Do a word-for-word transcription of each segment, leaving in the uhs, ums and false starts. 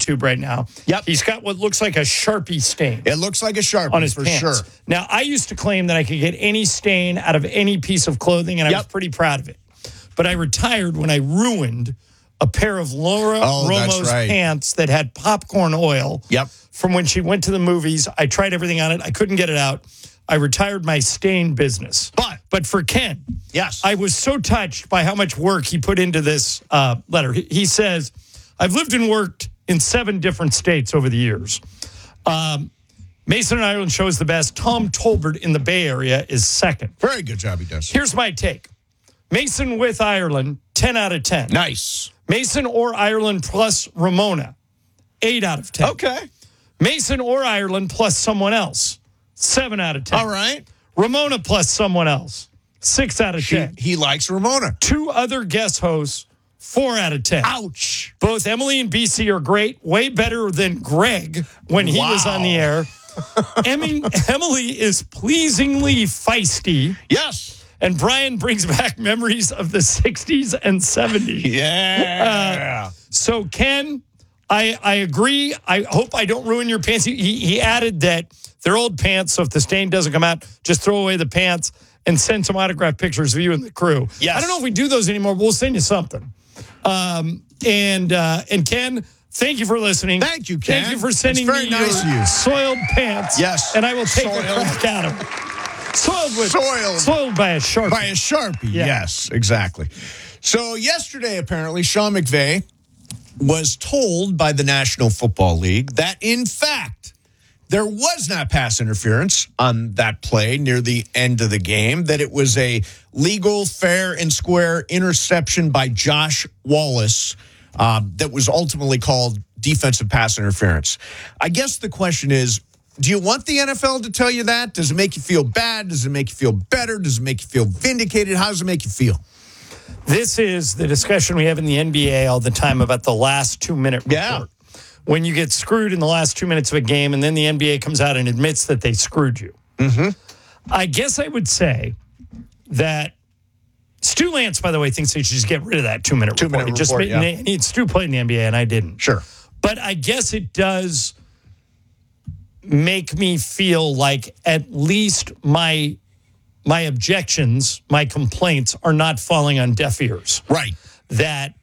YouTube right now. Yep. He's got what looks like a Sharpie stain. It looks like a Sharpie on his for pants. sure. Now, I used to claim that I could get any stain out of any piece of clothing, and I Yep. was pretty proud of it. But I retired when I ruined a pair of Laura Oh, that's Romo's right. pants that had popcorn oil Yep. from when she went to the movies. I tried everything on it. I couldn't get it out. I retired my stain business. But- but for Ken, Yes. I was so touched by how much work he put into this uh, letter. He, he says, I've lived and worked in seven different states over the years. Um, Mason and Ireland shows the best. Tom Tolbert in the Bay Area is second. Very good job he does. Here's my take. Mason with Ireland, ten out of ten. Nice. Mason or Ireland plus Ramona, eight out of ten. Okay. Mason or Ireland plus someone else, seven out of ten. All right. Ramona plus someone else, six out of He, ten. he likes Ramona. Two other guest hosts, four out of ten. Ouch. Both Emily and B C are great, way better than Greg when he was Wow. on the air. Emmy, Emily is pleasingly feisty, Yes. and Brian brings back memories of the sixties and seventies. Yeah. So, Ken, I, I agree. I hope I don't ruin your pants. He, he, he added that they're old pants, so if the stain doesn't come out, just throw away the pants and send some autographed pictures of you and the crew. Yes. I don't know if we do those anymore, but we'll send you something. Um, and uh, and Ken, thank you for listening. Thank you, Ken. Thank you for sending It's very me nice your of you. soiled pants. Yes. And I will take Soiled. a crack at them. Soiled with Soiled. soiled by a Sharpie. By a Sharpie. Yeah. Yes, exactly. So yesterday, apparently, Sean McVay was told by the National Football League that, in fact, there was not pass interference on that play near the end of the game, that it was a legal, fair, and square interception by Josh Wallace uh, that was ultimately called defensive pass interference. I guess the question is, do you want the N F L to tell you that? Does it make you feel bad? Does it make you feel better? Does it make you feel vindicated? How does it make you feel? This is the discussion we have in the N B A all the time about the last two-minute report. Yeah. When you get screwed in the last two minutes of a game, and then the N B A comes out and admits that they screwed you. Mm-hmm. I guess I would say that Stu Lance, by the way, thinks they should just get rid of that two-minute Two-minute report. It just report, made, yeah. and Stu played in the N B A, and I didn't. Sure. But I guess it does make me feel like at least my my objections, my complaints are not falling on deaf ears. Right. That,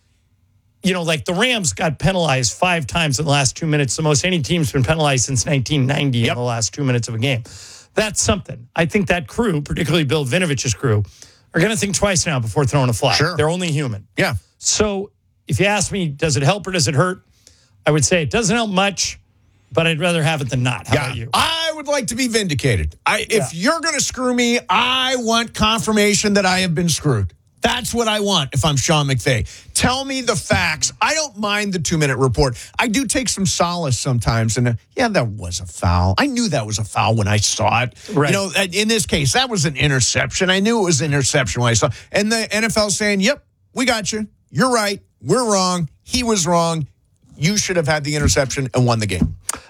you know, like the Rams got penalized five times in the last two minutes. The most any team's been penalized since nineteen ninety Yep. in the last two minutes of a game. That's something. I think that crew, particularly Bill Vinovich's crew, are going to think twice now before throwing a flag. Sure. They're only human. Yeah. So if you ask me, does it help or does it hurt? I would say it doesn't help much, but I'd rather have it than not. How yeah. about you? I would like to be vindicated. I, if Yeah. you're going to screw me, I want confirmation that I have been screwed. That's what I want if I'm Sean McVay. Tell me the facts. I don't mind the two-minute report. I do take some solace sometimes. And, uh, yeah, that was a foul. I knew that was a foul when I saw it. Right. You know, uh, in this case, that was an interception. I knew it was an interception when I saw it. And the N F L saying, yep, we got you. You're right. We're wrong. He was wrong. You should have had the interception and won the game.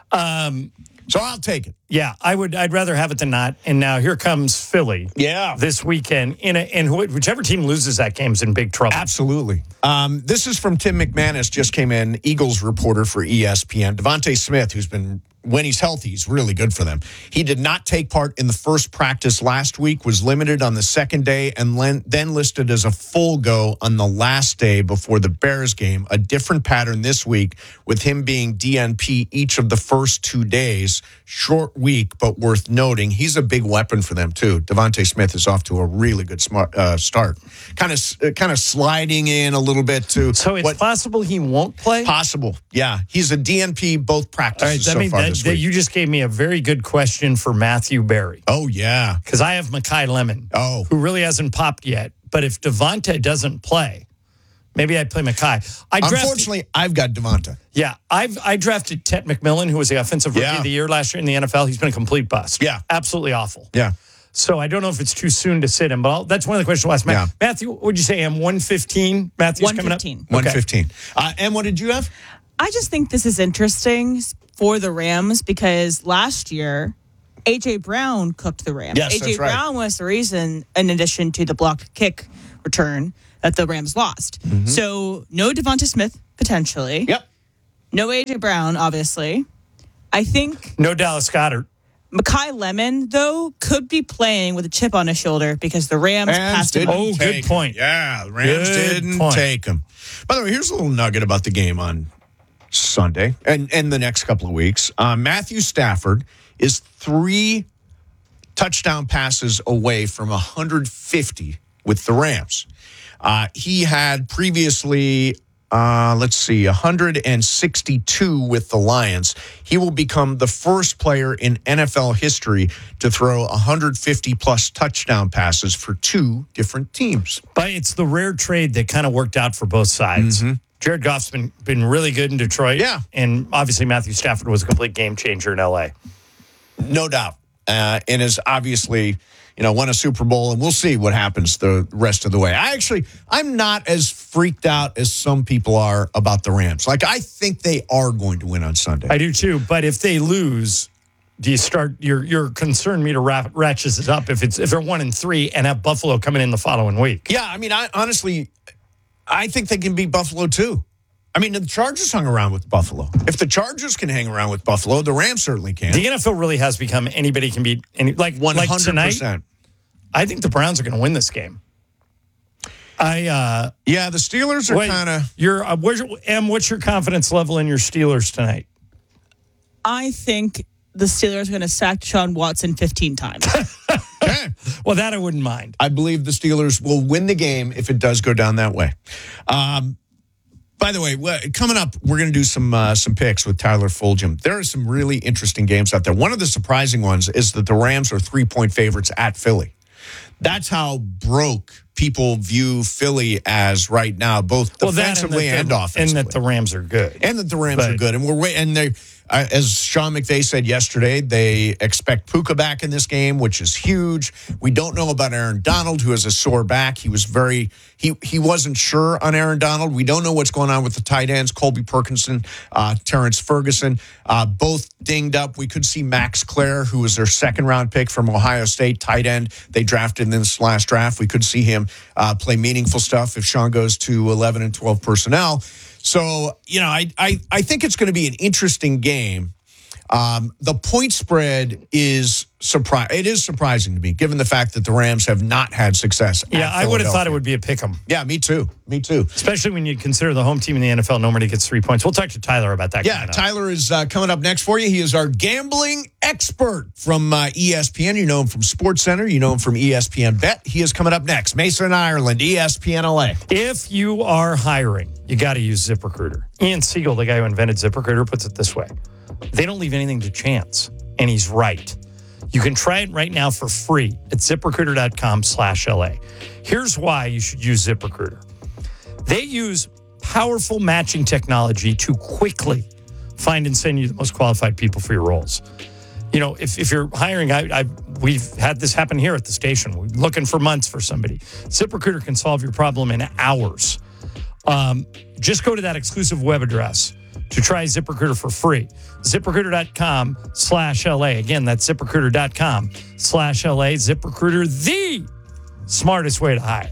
Um, So I'll take it. yeah, I would. I'd rather have it than not. And now here comes Philly. Yeah. This weekend, in a, and wh- whichever team loses that game is in big trouble. Absolutely. Um, this is from Tim McManus, just came in, Eagles reporter for E S P N. Devontae Smith, who's been, when he's healthy, he's really good for them. He did not take part in the first practice last week, was limited on the second day, and len- then listed as a full go on the last day before the Bears game. A different pattern this week with him being D N P each of the first two days. Short week, but worth noting. He's a big weapon for them, too. Devontae Smith is off to a really good smart, uh, start. Kind of uh, kind of sliding in a little bit to So it's what possible he won't play? possible. Yeah, he's a D N P both All right, practices that so means far that, this that week. you just gave me a very good question for Matthew Berry. Oh, yeah. Because I have Makai Lemon, Oh. who really hasn't popped yet. But if Devontae doesn't play, maybe I'd play Makai. I drafted, Unfortunately, I've got Devonta. yeah, I've I drafted Tet McMillan, who was the offensive rookie Yeah. of the year last year in the N F L. He's been a complete bust. Yeah. Absolutely awful. Yeah. So I don't know if it's too soon to sit him, but I'll, that's one of the questions we'll ask Matt. Yeah. Matthew, what would you say? I'm one fifteen. Matthew's coming up. one fifteen. one Okay. fifteen. Uh, and what did you have? I just think this is interesting for the Rams because last year, A J. Brown cooked the Rams. Yes, A J. that's right. Brown was the reason, in addition to the blocked kick return, that the Rams lost. Mm-hmm. So no Devonta Smith, potentially. Yep. No A J Brown, obviously. I think No Dallas Goedert. Mekhi Lemon, though, could be playing with a chip on his shoulder because the Rams, Rams passed him. didn't Oh, good take him. point. Yeah, the Rams Good didn't point. take him. By the way, here's a little nugget about the game on Sunday and, and the next couple of weeks. Uh, Matthew Stafford is three touchdown passes away from one hundred fifty with the Rams. Uh, he had previously, uh, let's see, one hundred sixty-two with the Lions. He will become the first player in N F L history to throw one hundred fifty plus touchdown passes for two different teams. But it's the rare trade that kind of worked out for both sides. Mm-hmm. Jared Goff's been, been really good in Detroit. Yeah. And obviously Matthew Stafford was a complete game changer in L A. No doubt. Uh, and is obviously, you know, won a Super Bowl, and we'll see what happens the rest of the way. I actually, I'm not as freaked out as some people are about the Rams. Like, I think they are going to win on Sunday. I do too. But if they lose, do you start your your concern meter ra- ratchets it up if it's if they're one and three and have Buffalo coming in the following week? Yeah, I mean, I honestly, I think they can beat Buffalo too. I mean, the Chargers hung around with Buffalo. If the Chargers can hang around with Buffalo, the Rams certainly can. The N F L really has become anybody can beat any like one like hundred tonight. percent. I think the Browns are going to win this game. I uh Yeah, the Steelers are wait, kind of. Your uh, where's your, Em, what's your confidence level in your Steelers tonight? I think the Steelers are going to sack Deshaun Watson fifteen times. Okay. Well, that I wouldn't mind. I believe the Steelers will win the game if it does go down that way. Um, by the way, well, coming up, we're going to do some uh, some picks with Tyler Fulgham. There are some really interesting games out there. One of the surprising ones is that the Rams are three-point favorites at Philly. That's how broke people view Philly as right now, both Well, that defensively and, and, that the, offensively. and that the Rams are good. And that the Rams But- are good. And we're wait- and they uh, as Sean McVay said yesterday, they expect Puka back in this game, which is huge. We don't know about Aaron Donald, who has a sore back. He was very he he wasn't sure on Aaron Donald. We don't know what's going on with the tight ends, Colby Perkinson, uh, Terrence Ferguson, uh, both dinged up. We could see Max Clare, who was their second round pick from Ohio State, tight end they drafted in this last draft. We could see him uh, play meaningful stuff if Sean goes to eleven and twelve personnel. So, you know, I I, I think it's going to be an interesting game. Um, the point spread is surprise. It is surprising to me, given the fact that the Rams have not had success. Yeah, at I would have thought it Philadelphia. would be a pick 'em, Yeah, me too. Me too. especially when you consider the home team in the N F L normally gets three points. We'll talk to Tyler about that. Yeah, coming up. Tyler is uh, coming up next for you. He is our gambling expert from uh, E S P N. You know him from SportsCenter. You know him from E S P N Bet. He is coming up next. Mason Ireland, E S P N L A. If you are hiring, you got to use ZipRecruiter. Ian Siegel, the guy who invented ZipRecruiter, puts it this way: they don't leave anything to chance, and he's right. You can try it right now for free at ZipRecruiter.com slash LA. Here's why you should use ZipRecruiter. They use powerful matching technology to quickly find and send you the most qualified people for your roles. You know, if, if you're hiring, I, I we've had this happen here at the station. We're looking for months for somebody. ZipRecruiter can solve your problem in hours. Um, just go to that exclusive web address to try ZipRecruiter for free. ZipRecruiter.com slash LA. Again, that's ZipRecruiter.com slash LA. ZipRecruiter, the smartest way to hire.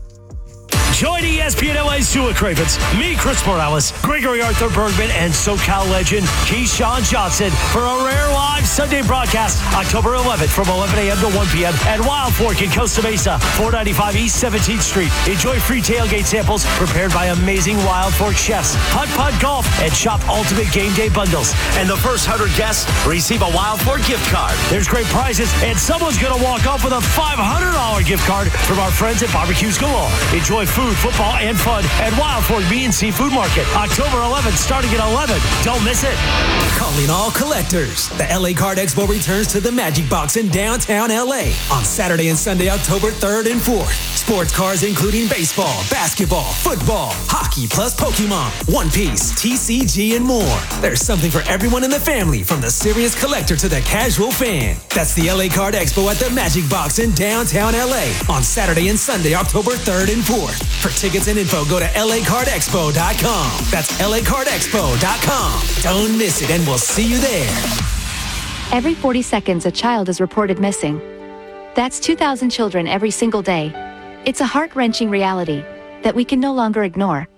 Join E S P N L A's Stuart Cravens, me, Chris Morales, Gregory Arthur Bergman, and SoCal legend Keyshawn Johnson for a rare live Sunday broadcast October eleventh from eleven a.m. to one p.m. at Wild Fork in Costa Mesa, four ninety-five East seventeenth Street. Enjoy free tailgate samples prepared by amazing Wild Fork chefs, Putt Putt Golf, and shop Ultimate Game Day bundles. And the first one hundred guests receive a Wild Fork gift card. There's great prizes, and someone's going to walk off with a five hundred dollars gift card from our friends at Barbecues Galore. Enjoy food, football, and fun at Wild Fork Meat and Seafood Market, October eleventh, starting at eleven. Don't miss it. Calling all collectors. The L A Card Expo returns to the Magic Box in downtown L A on Saturday and Sunday, October third and fourth. Sports cards including baseball, basketball, football, hockey, plus Pokemon, One Piece, T C G, and more. There's something for everyone in the family, from the serious collector to the casual fan. That's the L A Card Expo at the Magic Box in downtown L A on Saturday and Sunday, October third and fourth. For tickets and info, go to L A card expo dot com. That's L A card expo dot com. Don't miss it, and we'll see you there. Every forty seconds, a child is reported missing. That's two thousand children every single day. It's a heart-wrenching reality that we can no longer ignore.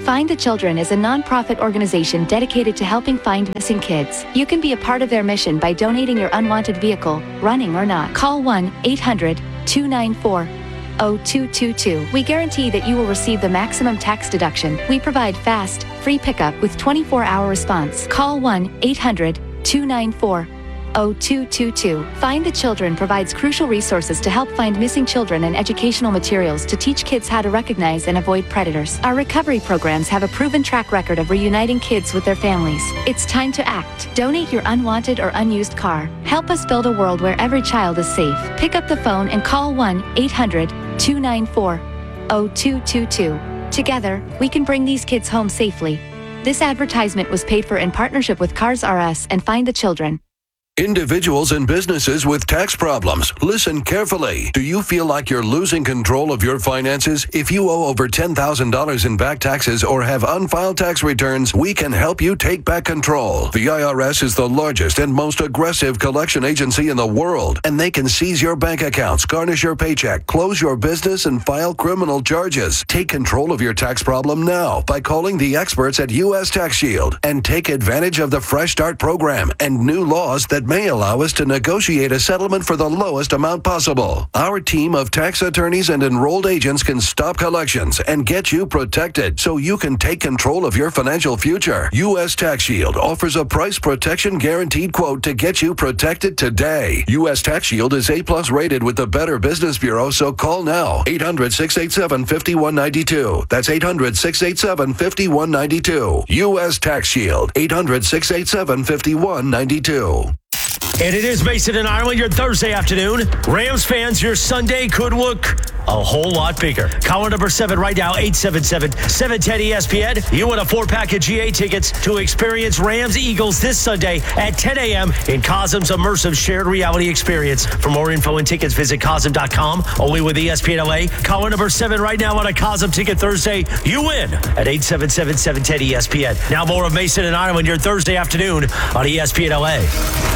Find the Children is a nonprofit organization dedicated to helping find missing kids. You can be a part of their mission by donating your unwanted vehicle, running or not. Call one eight hundred two nine four oh two two two. We guarantee that you will receive the maximum tax deduction. We provide fast, free pickup with twenty-four hour response. Call one eight hundred two nine four oh two two two. Find the Children provides crucial resources to help find missing children and educational materials to teach kids how to recognize and avoid predators. Our recovery programs have a proven track record of reuniting kids with their families. It's time to act. Donate your unwanted or unused car. Help us build a world where every child is safe. Pick up the phone and call one eight hundred two nine four oh two two two. Together, we can bring these kids home safely. This advertisement was paid for in partnership with Cars R Us and Find the Children. Individuals and businesses with tax problems, listen carefully. Do you feel like you're losing control of your finances? If you owe over ten thousand dollars in back taxes or have unfiled tax returns, we can help you take back control. The I R S is the largest and most aggressive collection agency in the world, and they can seize your bank accounts, garnish your paycheck, close your business, and file criminal charges. Take control of your tax problem now by calling the experts at U S Tax Shield and take advantage of the Fresh Start program and new laws that may allow us to negotiate a settlement for the lowest amount possible. Our team of tax attorneys and enrolled agents can stop collections and get you protected so you can take control of your financial future. U S Tax Shield offers a price protection guaranteed quote to get you protected today. U S Tax Shield is A plus rated with the Better Business Bureau, so call now. eight hundred six eight seven five one nine two. That's eight hundred six eight seven five one nine two. U S Tax Shield. eight hundred six eight seven five one nine two. And it is Mason and Ireland, your Thursday afternoon. Rams fans, your Sunday could look a whole lot bigger. Caller number seven right now, eight seven seven, seven one zero, E S P N. You win a four-pack of G A tickets to experience Rams-Eagles this Sunday at ten a.m. in Cosm's immersive shared reality experience. For more info and tickets, visit Cosm dot com. Only with E S P N L A. Caller number seven right now on a Cosm ticket Thursday. You win at eight seven seven, seven one zero, E S P N. Now more of Mason and Ireland, your Thursday afternoon on E S P N L A.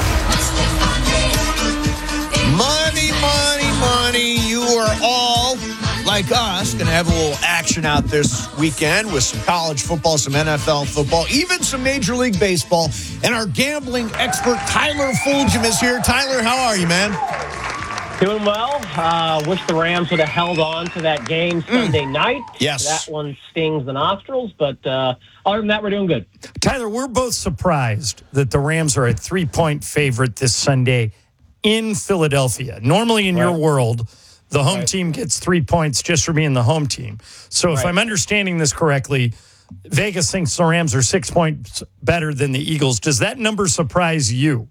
Money, money, money. You are all, like us, going to have a little action out this weekend with some college football, some N F L football, even some Major League Baseball. And our gambling expert, Tyler Fulgham, is here. Tyler, how are you, man? Doing well. Uh, wish the Rams would have held on to that game Sunday mm. night. Yes. That one stings the nostrils, but uh, other than that, we're doing good. Tyler, we're both surprised that the Rams are a three-point favorite this Sunday in Philadelphia. Normally in right. your world, the home right. team gets three points just for being the home team. So if right. I'm understanding this correctly, Vegas thinks the Rams are six points better than the Eagles. Does that number surprise you?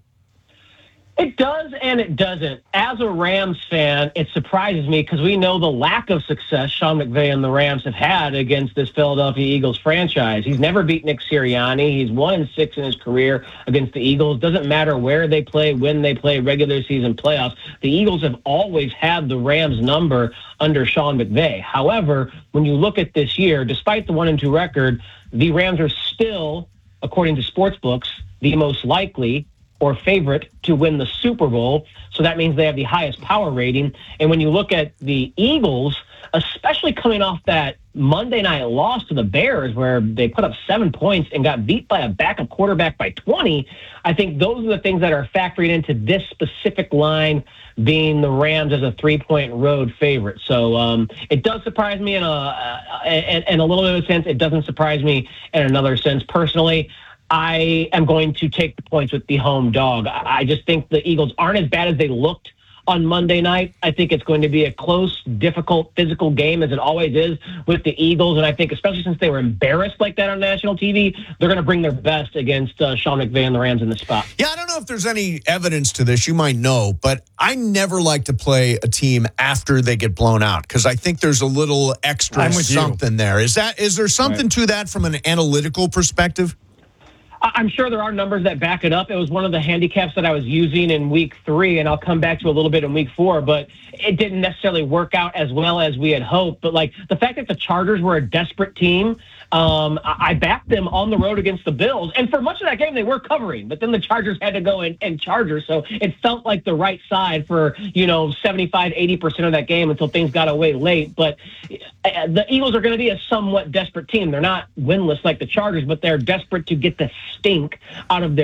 It does and it doesn't. As a Rams fan, it surprises me because we know the lack of success Sean McVay and the Rams have had against this Philadelphia Eagles franchise. He's never beat Nick Sirianni. He's one and six in his career against the Eagles. Doesn't matter where they play, when they play, regular season playoffs. The Eagles have always had the Rams number under Sean McVay. However, when you look at this year, despite the one and two record, the Rams are still, according to sportsbooks, the most likely or favorite to win the Super Bowl. So that means they have the highest power rating. And when you look at the Eagles, especially coming off that Monday night loss to the Bears where they put up seven points and got beat by a backup quarterback by twenty, I think those are the things that are factoring into this specific line being the Rams as a three-point road favorite. So um, it does surprise me in a, uh, in, in a little bit of a sense. It doesn't surprise me in another sense. Personally, I am going to take the points with the home dog. I just think the Eagles aren't as bad as they looked on Monday night. I think it's going to be a close, difficult, physical game as it always is with the Eagles. And I think especially since they were embarrassed like that on national T V, they're going to bring their best against uh, Sean McVay and the Rams in the spot. Yeah, I don't know if there's any evidence to this. You might know, but I never like to play a team after they get blown out because I think there's a little extra something you. there. Is that is there something right. to that from an analytical perspective? I'm sure there are numbers that back it up. It was one of the handicaps that I was using in week three, and I'll come back to a little bit in week four, but it didn't necessarily work out as well as we had hoped. But, like, the fact that the Chargers were a desperate team Um, I, I backed them on the road against the Bills. And for much of that game, they were covering. But then the Chargers had to go and, and Chargers. So it felt like the right side for, you know, seventy-five, eighty percent of that game until things got away late. But uh, the Eagles are going to be a somewhat desperate team. They're not winless like the Chargers, but they're desperate to get the stink out of their